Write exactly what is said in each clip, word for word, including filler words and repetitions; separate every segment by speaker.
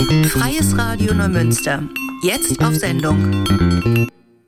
Speaker 1: Freies Radio Neumünster. Jetzt auf Sendung.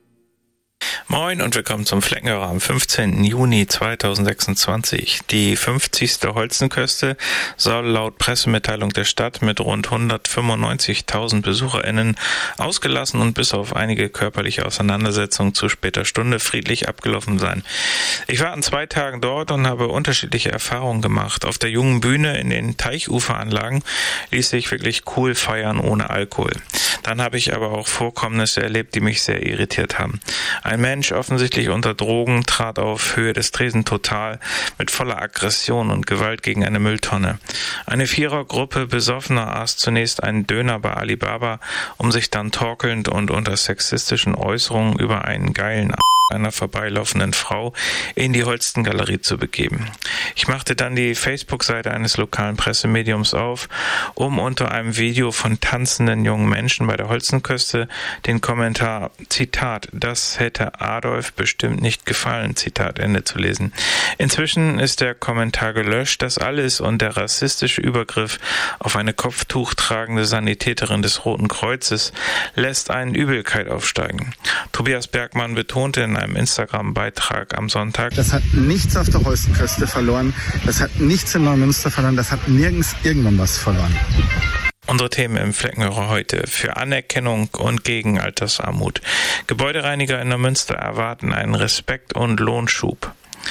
Speaker 2: Moin und willkommen zum Fleckenhörer am fünfzehnten Juni zweitausendsechsundzwanzig. Die fünfzigste Holzenköste soll laut Pressemitteilung der Stadt mit rund hundertfünfundneunzigtausend BesucherInnen ausgelassen und bis auf einige körperliche Auseinandersetzungen zu später Stunde friedlich abgelaufen sein. Ich war an zwei Tagen dort und habe unterschiedliche Erfahrungen gemacht. Auf der jungen Bühne in den Teichuferanlagen ließ sich wirklich cool feiern ohne Alkohol. Dann habe ich aber auch Vorkommnisse erlebt, die mich sehr irritiert haben. Ein Mensch, offensichtlich unter Drogen, trat auf Höhe des Tresen total mit voller Aggression und Gewalt gegen eine Mülltonne. Eine Vierergruppe Besoffener aß zunächst einen Döner bei Alibaba, um sich dann torkelnd und unter sexistischen Äußerungen über einen geilen A einer vorbeilaufenden Frau in die Holstengalerie zu begeben. Ich machte dann die Facebook-Seite eines lokalen Pressemediums auf, um unter einem Video von tanzenden jungen Menschen bei der Holzenköste den Kommentar, Zitat, das hätte Adolf bestimmt nicht gefallen, Zitat Ende zu lesen. Inzwischen ist der Kommentar gelöscht, das alles und der rassistische Übergriff auf eine kopftuchtragende Sanitäterin des Roten Kreuzes lässt einen Übelkeit aufsteigen. Tobias Bergmann betonte in einem Instagram-Beitrag am Sonntag,
Speaker 3: das hat nichts auf der Holstenküste verloren, das hat nichts in Neumünster verloren, das hat nirgends irgendwann was verloren.
Speaker 2: Unsere Themen im Fleckenhörer heute: für Anerkennung und gegen Altersarmut. Gebäudereiniger in Neumünster erwarten einen Respekt- und Lohnschub.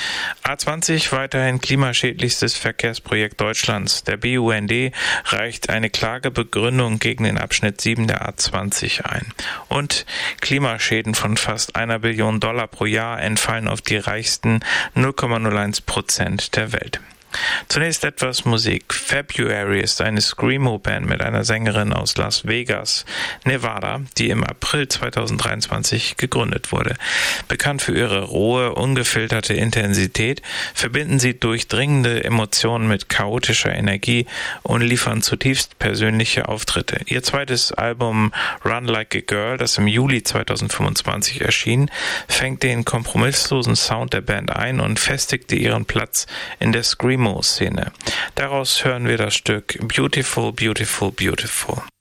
Speaker 2: A zwanzig weiterhin klimaschädlichstes Verkehrsprojekt Deutschlands. Der B U N D reicht eine Klagebegründung gegen den Abschnitt sieben der A zwanzig ein. Und Klimaschäden von fast einer Billion Dollar pro Jahr entfallen auf die reichsten null Komma null eins Prozent der Welt. Zunächst etwas Musik. February ist eine Screamo-Band mit einer Sängerin aus Las Vegas, Nevada, die im April zweitausenddreiundzwanzig gegründet wurde. Bekannt für ihre rohe, ungefilterte Intensität, verbinden sie durchdringende Emotionen mit chaotischer Energie und liefern zutiefst persönliche Auftritte. Ihr zweites Album Run Like a Girl, das im Juli zweitausendfünfundzwanzig erschien, fängt den kompromisslosen Sound der Band ein und festigte ihren Platz in der Screamo Szene. Daraus hören wir das Stück Beautiful, Beautiful, Beautiful.